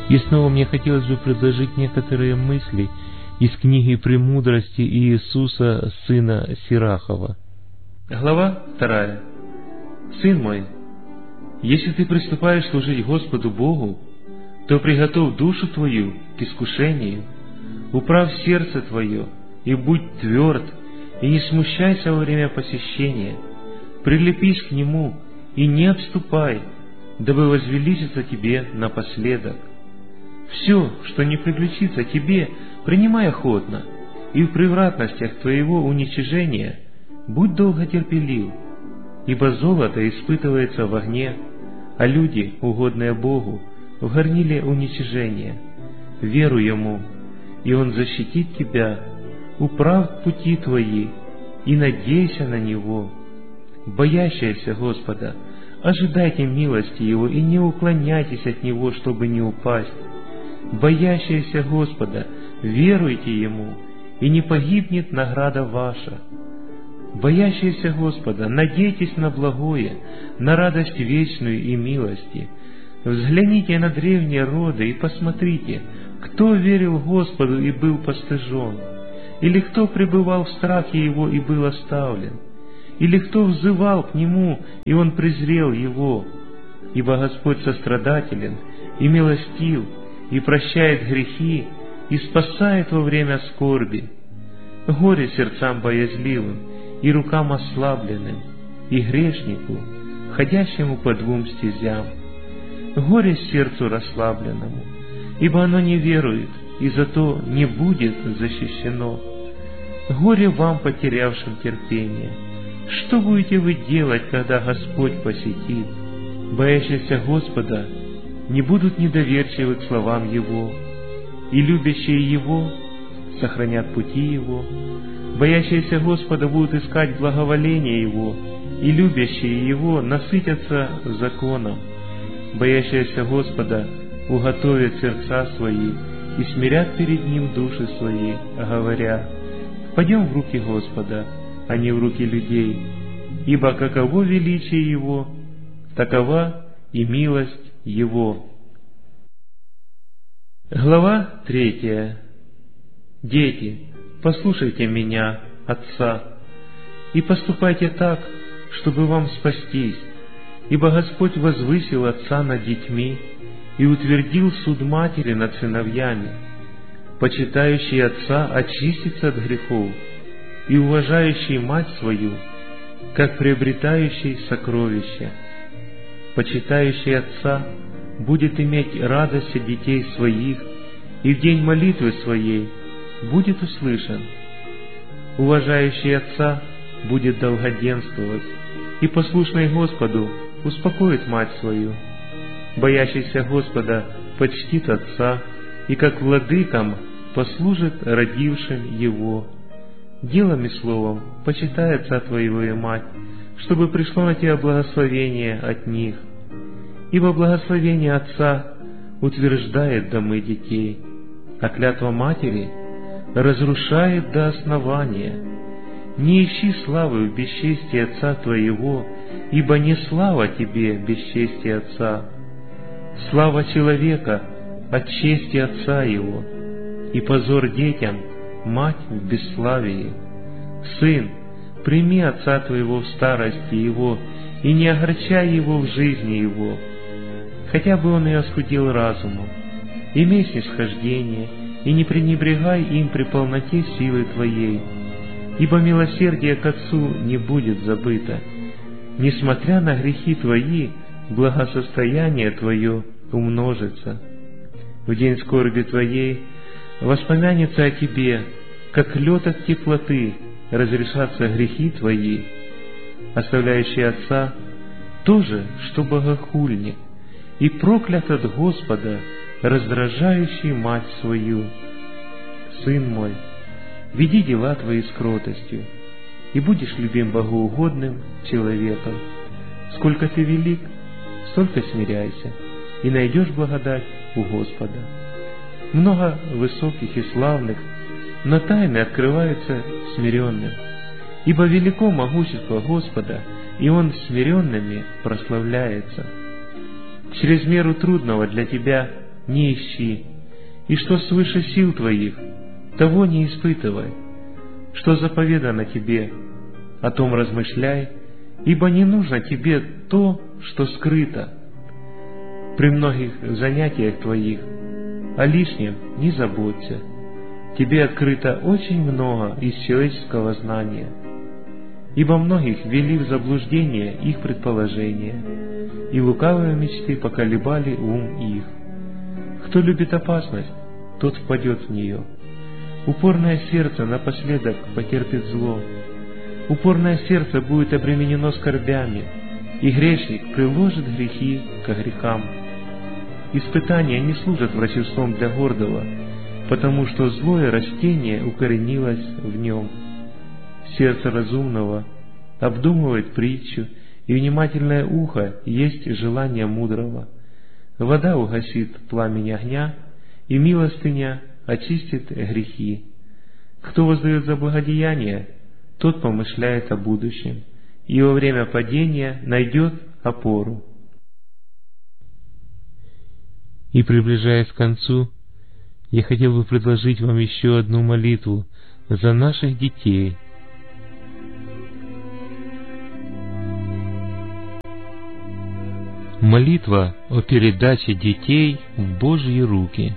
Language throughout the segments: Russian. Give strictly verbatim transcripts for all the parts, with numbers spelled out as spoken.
И снова мне хотелось бы предложить некоторые мысли из книги «Премудрости» Иисуса, сына Сирахова. Глава вторая. Сын мой, если ты приступаешь служить Господу Богу, то приготовь душу твою к искушению, управь сердце твое, и будь тверд, и не смущайся во время посещения, прилепись к Нему, и не отступай, дабы возвеличиться тебе напоследок. Все, что не приключится тебе, принимай охотно, и в превратностях твоего уничижения будь долготерпелив, ибо золото испытывается в огне, а люди, угодные Богу, в горниле уничижения. Веруй Ему, и Он защитит тебя, управь пути твои, и надейся на Него. Боящиеся Господа, ожидайте милости Его и не уклоняйтесь от Него, чтобы не упасть. Боящиеся Господа, веруйте Ему, и не погибнет награда ваша. Боящиеся Господа, надейтесь на благое, на радость вечную и милости. Взгляните на древние роды и посмотрите, кто верил Господу и был постыжен, или кто пребывал в страхе Его и был оставлен, или кто взывал к Нему, и Он презрел его. Ибо Господь сострадателен и милостив, и прощает грехи, и спасает во время скорби. Горе сердцам боязливым, и рукам ослабленным, и грешнику, ходящему по двум стезям. Горе сердцу расслабленному, ибо оно не верует, и зато не будет защищено. Горе вам, потерявшим терпение! Что будете вы делать, когда Господь посетит? Боящиеся Господа не будут недоверчивы к словам Его, и любящие Его сохранят пути Его. Боящиеся Господа будут искать благоволение Его, и любящие Его насытятся законом. Боящиеся Господа уготовят сердца свои и смирят перед Ним души свои, говоря: «Пойдем в руки Господа, а не в руки людей, ибо каково величие Его, такова и милость Его». Глава третья. Дети, послушайте меня, Отца, и поступайте так, чтобы вам спастись, ибо Господь возвысил Отца над детьми и утвердил суд матери над сыновьями. Почитающий Отца очистится от грехов, и уважающий мать свою, как приобретающий сокровища. Почитающий Отца будет иметь радость от детей своих, и в день молитвы своей будет услышан. Уважающий Отца будет долгоденствовать, и послушный Господу успокоит мать свою. Боящийся Господа почтит Отца, и как владыкам послужит родившим его. Делом и словом почитай Отца твоего и мать, чтобы пришло на тебя благословение от них. Ибо благословение Отца утверждает домы детей, а клятва матери разрушает до основания. Не ищи славы в бесчестии Отца твоего, ибо не слава тебе бесчестие Отца. Слава человека от чести Отца его, и позор детям мать в бесславии. Сын, прими Отца твоего в старости его, и не огорчай его в жизни его, хотя бы он и оскудел разумом. Имей снисхождение, и не пренебрегай им при полноте силы твоей, ибо милосердие к Отцу не будет забыто. Несмотря на грехи твои, благосостояние твое умножится. В день скорби твоей воспомянется о тебе, как лед от теплоты разрешатся грехи твои. Оставляющий Отца тоже, что богохульник, и проклят от Господа, раздражающий мать свою. Сын мой, веди дела твои с кротостью, и будешь любим богоугодным человеком. Сколько ты велик, столько смиряйся, и найдешь благодать у Господа. Много высоких и славных, но тайны открываются смиренным, ибо велико могущество Господа, и Он смиренными прославляется. К чрезмеру трудного для тебя не ищи, и что свыше сил твоих, того не испытывай. Что заповедано тебе, о том размышляй, ибо не нужно тебе то, что скрыто. При многих занятиях твоих о лишнем не заботься. Тебе открыто очень много из человеческого знания, ибо многих ввели в заблуждение их предположения, и лукавые мечты поколебали ум их. Кто любит опасность, тот впадет в нее. Упорное сердце напоследок потерпит зло. Упорное сердце будет обременено скорбями, и грешник приложит грехи ко грехам. Испытания не служат врачеством для гордого, потому что злое растение укоренилось в нем. Сердце разумного обдумывает притчу, и внимательное ухо есть желание мудрого. Вода угасит пламень огня, и милостыня очистит грехи. Кто воздает за благодеяние, тот помышляет о будущем, и во время падения найдет опору. И, приближаясь к концу, я хотел бы предложить вам еще одну молитву за наших детей. Молитва о передаче детей в Божьи руки.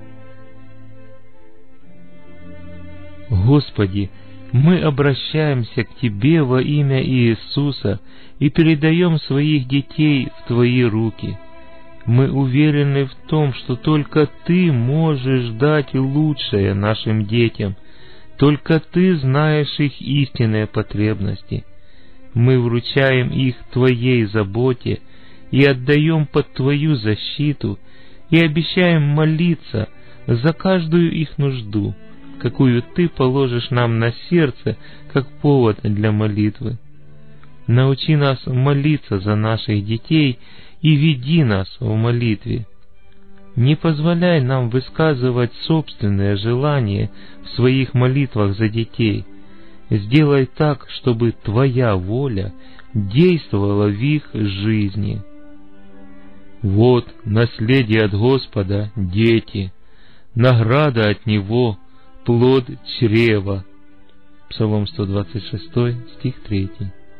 Господи, мы обращаемся к Тебе во имя Иисуса и передаем своих детей в Твои руки. Мы уверены в том, что только Ты можешь дать лучшее нашим детям, только Ты знаешь их истинные потребности. Мы вручаем их Твоей заботе и отдаем под Твою защиту, и обещаем молиться за каждую их нужду, какую Ты положишь нам на сердце, как повод для молитвы. Научи нас молиться за наших детей и веди нас в молитве. Не позволяй нам высказывать собственные желания в своих молитвах за детей. Сделай так, чтобы Твоя воля действовала в их жизни. Вот наследие от Господа — дети, награда от Него — плод чрева. Псалом сто двадцать шесть, стих три.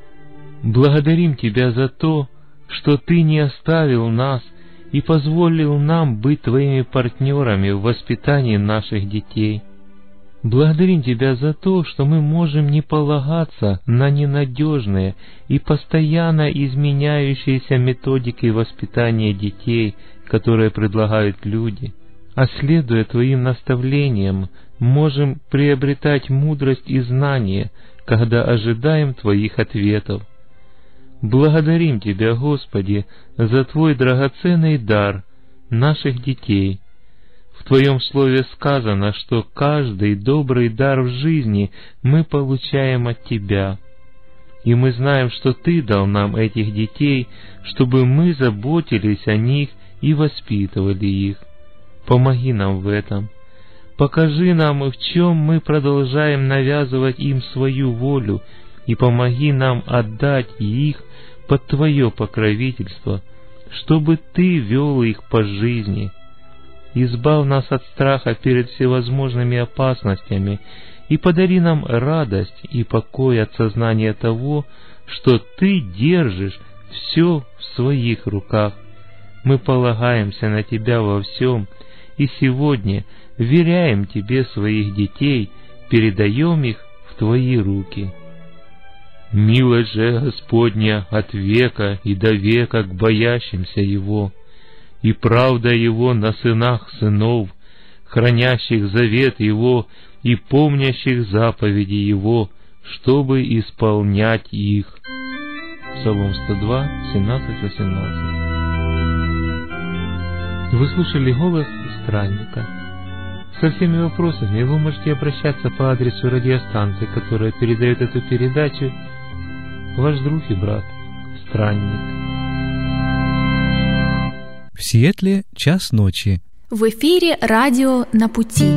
Благодарим Тебя за то, что Ты не оставил нас и позволил нам быть Твоими партнерами в воспитании наших детей. Благодарим Тебя за то, что мы можем не полагаться на ненадежные и постоянно изменяющиеся методики воспитания детей, которые предлагают люди, а следуя Твоим наставлениям, можем приобретать мудрость и знание, когда ожидаем Твоих ответов. Благодарим Тебя, Господи, за Твой драгоценный дар наших детей. В Твоем Слове сказано, что каждый добрый дар в жизни мы получаем от Тебя. И мы знаем, что Ты дал нам этих детей, чтобы мы заботились о них и воспитывали их. Помоги нам в этом. Покажи нам, в чем мы продолжаем навязывать им свою волю, и помоги нам отдать их под Твое покровительство, чтобы Ты вел их по жизни. Избавь нас от страха перед всевозможными опасностями и подари нам радость и покой от сознания того, что Ты держишь все в своих руках. Мы полагаемся на Тебя во всем, и сегодня вверяем Тебе своих детей, передаем их в Твои руки. Милость же Господня от века и до века к боящимся Его, и правда Его на сынах сынов, хранящих завет Его и помнящих заповеди Его, чтобы исполнять их. Псалом сто два, семнадцать восемнадцать. Вы слушали голос странника. Со всеми вопросами вы можете обращаться по адресу радиостанции, которая передает эту передачу. Ваш друг и брат, Странник. В Сиэтле час ночи. В эфире радио «На пути».